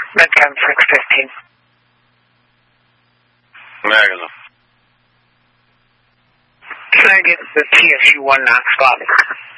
Midtown 615. Negative. Can I get the TSU 1 Knox, Bob?